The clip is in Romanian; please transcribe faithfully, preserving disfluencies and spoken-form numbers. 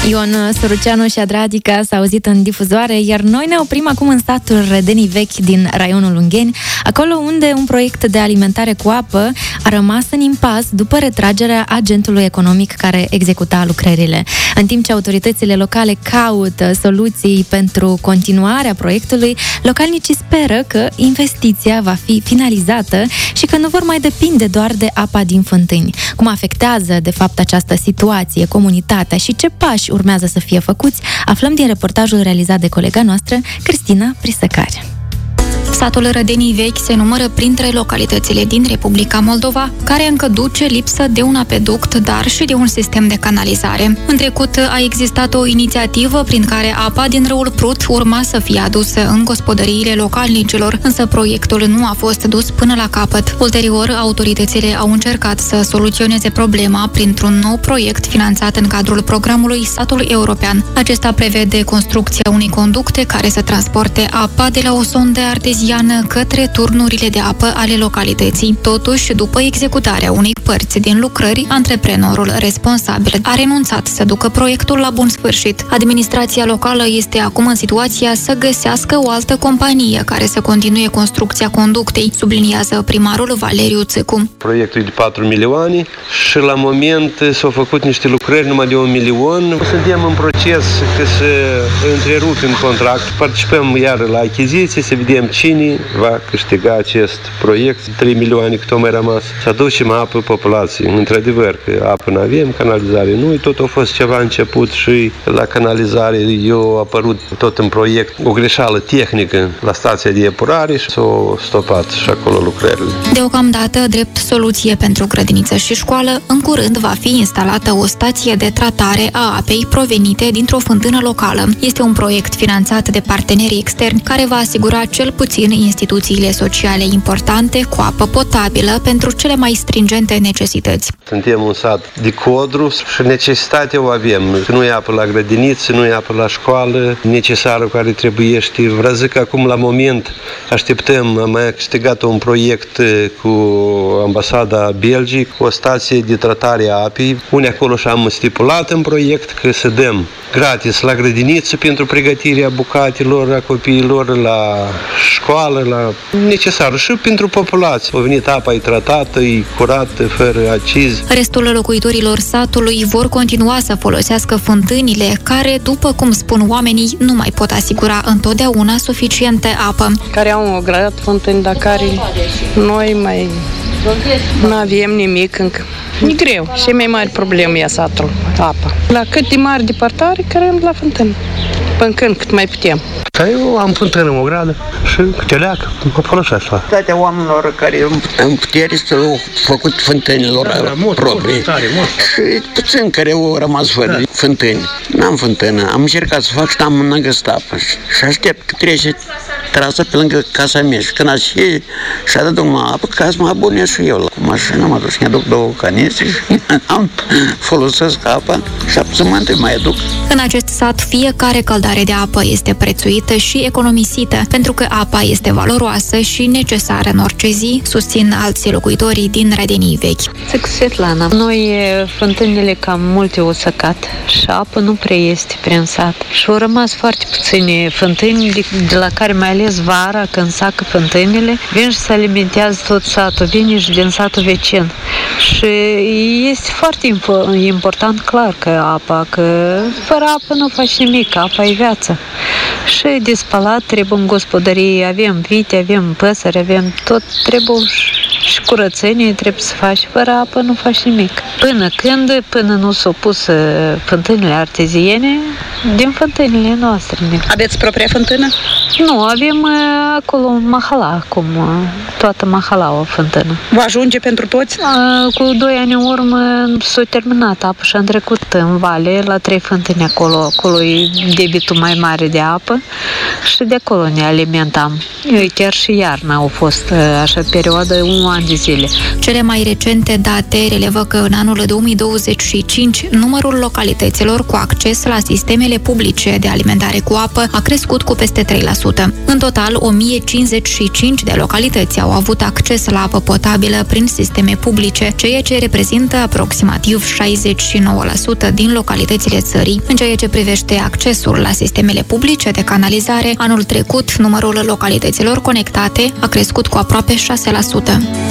Ion Săruceanu și Adradica s-au auzit în difuzoare, iar noi ne oprim acum în satul Rădenii Vechi din raionul Ungheni, acolo unde un proiect de alimentare cu apă a rămas în impas după retragerea agentului economic care executa lucrările. În timp ce autoritățile locale caută soluții pentru continuarea proiectului, localnicii speră că investiția va fi finalizată și că nu vor mai depinde doar de apa din fântâni. Cum afectează, de fapt, această situație comunitatea și ce pași urmează să fie făcuți, aflăm din reportajul realizat de colega noastră, Cristina Prisăcare. Satul Rădenii Vechi se numără printre localitățile din Republica Moldova, care încă duce lipsă de un apeduct, dar și de un sistem de canalizare. În trecut a existat o inițiativă prin care apa din râul Prut urma să fie adusă în gospodăriile localnicilor, însă proiectul nu a fost dus până la capăt. Ulterior, autoritățile au încercat să soluționeze problema printr-un nou proiect finanțat în cadrul programului Satul European. Acesta prevede construcția unei conducte care să transporte apa de la o sondă arteziană către turnurile de apă ale localității. Totuși, după executarea unei părți din lucrări, antreprenorul responsabil a renunțat să ducă proiectul la bun sfârșit. Administrația locală este acum în situația să găsească o altă companie care să continue construcția conductei, subliniază primarul Valeriu Țâcu. Proiectul e de patru milioane și la moment s-au făcut niște lucrări numai de un milion. Suntem în proces că să întrerupem contract, participăm iar la achiziție, să vedem cine va câștiga acest proiect. trei milioane cât o mai rămas. Să aducem apă populației. Într-adevăr, că apă nu avem, canalizare nu. Tot a fost ceva început și la canalizare eu a apărut tot în proiect o greșeală tehnică la stația de epurare și s-au stopat și acolo lucrările. Deocamdată, drept soluție pentru grădiniță și școală, în curând va fi instalată o stație de tratare a apei provenite dintr-o fântână locală. Este un proiect finanțat de parteneri externi care va asigura cel puțin instituțiile sociale importante cu apă potabilă pentru cele mai stringente necesități. Suntem un sat de codru și necesitatea o avem. Nu e apă la grădiniță, nu e apă la școală, necesară care trebuiește. Vreau zic că acum la moment așteptăm, am mai câștigat un proiect cu ambasada Belgii, o stație de tratare a apei. Unde acolo și am stipulat în proiect că să dăm gratis la grădiniță pentru pregătirea bucatelor, a copiilor, la școală, la necesar și pentru populație. A venit apa, e tratată, e curată, fără acizi. Restul locuitorilor satului vor continua să folosească fântânile, care, după cum spun oamenii, nu mai pot asigura întotdeauna suficientă apă. Care au o grădă fântâni, dar care noi mai nu avem nimic încă. E greu. Și mai mare problemă e satul, apa. La cât de mare departare, cărăm la fântână. Până când, cât mai putem. Eu am fântână în o gradă și câte leacă, mă folosesc la. Toate oamenilor care în putere s-au făcut fântânilor da, da, mult, proprii mult, tare, mult. Și puțin care au rămas fără da. fântâni. N-am fântână, am încercat să fac și am n-am găsit apă. Și aștept că trece trasă pe lângă casa mea și când aș ieși și a dat numai apă, ca să mă abonez și eu. Cu mașina mă duc și mi-aduc două canistre și am folosesc apa și absolut mai aduc. În acest sat, fiecare căldare de apă este prețuită și economisită, pentru că apa este valoroasă și necesară în orice zi, susțin alții locuitorii din Rădenii Vechi. Zic Svetlana, noi fântânile cam multe au săcat și apă nu prea este prin sat. Și au rămas foarte puține fântâni, de, de la care mai ales vara, când sacă fântânile, vin și se alimentează tot satul, vine și din satul vecin. Și este foarte important, clar, că apa, că fără apă nu faci nimic, apa e viață. Și de spălat trebuie în gospodărie, avem vite, avem păsări, avem tot, trebuie și curățenie trebuie să faci, fără apă nu faci nimic. Până când, până nu s-au pus fântânile arteziene, din fântânile noastre. Aveți propria fântână? Nu, avem acolo în Mahala, acum, toată Mahala o fântână. Vă ajunge pentru toți? Cu doi ani în urmă s-a terminat apă și am trecut în vale la trei fântâni acolo. Acolo e debitul mai mare de apă și de acolo ne alimentam. Eu, chiar și iarna au fost așa perioadă, un an de zile. Cele mai recente date relevă că în anul două mii douăzeci și cinci numărul localităților cu acces la sistemele publice de alimentare cu apă a crescut cu peste trei la sută. sută. În total, o mie cincizeci și cinci de localități au avut acces la apă potabilă prin sisteme publice, ceea ce reprezintă aproximativ șaizeci și nouă la sută din localitățile țării. În ceea ce privește accesul la sistemele publice de canalizare, anul trecut numărul localităților conectate a crescut cu aproape șase la sută.